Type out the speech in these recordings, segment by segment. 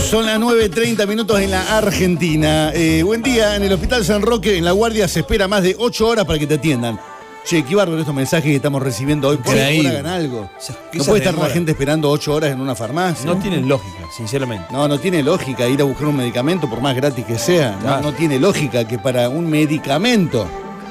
Son las 9:30 en la Argentina. Buen día. En el Hospital San Roque, en La Guardia, se espera más de 8 horas para que te atiendan. Che, qué bárbaro estos mensajes que estamos recibiendo hoy. Por favor, hagan algo. No puede estar la gente esperando 8 horas en una farmacia. No tienen lógica, sinceramente. No tiene lógica ir a buscar un medicamento, por más gratis que sea. Claro. No tiene lógica que para un medicamento,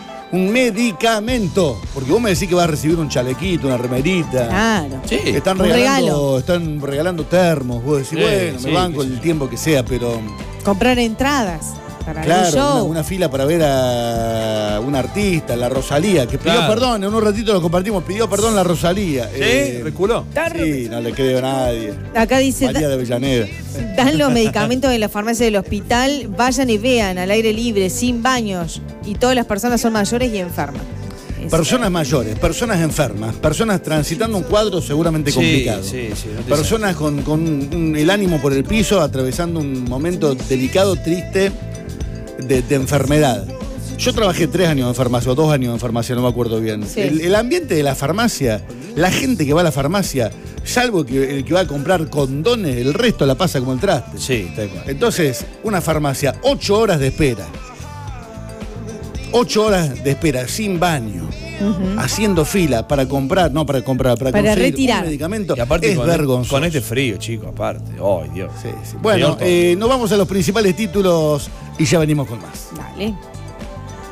porque vos me decís que vas a recibir un chalequito, una remerita. Claro. Sí. Están regalando termos. Vos decís, bueno, me banco el tiempo que sea, pero... Comprar entradas para el Claro, show. una fila para ver a una artista, la Rosalía, que pidió Claro. perdón, en un ratito lo compartimos, pidió perdón la Rosalía. ¿Sí? ¿Reculó? Sí, no le creo a nadie. Acá dice, María de Avellaneda. dan los medicamentos en la farmacia del hospital, vayan y vean, al aire libre, sin baños. Y todas las personas son mayores y enfermas. Personas mayores, personas enfermas, personas transitando un cuadro seguramente complicado. Sí, no te Personas con el ánimo por el piso, atravesando un momento delicado, triste, de enfermedad. Yo trabajé 3 años en farmacia, o 2 años en farmacia, no me acuerdo bien. Sí. El ambiente de la farmacia, la gente que va a la farmacia, salvo que el que va a comprar condones, el resto la pasa como el traste. Sí, tal cual. Entonces, una farmacia, 8 horas de espera. 8 horas de espera, sin baño, haciendo fila para comprar, para conseguir retirar un medicamento. Y aparte es con, vergonzoso. con este frío, chico, aparte. Ay, Dios. Sí. Bueno, Peor todo. nos vamos a los principales títulos y ya venimos con más. Dale.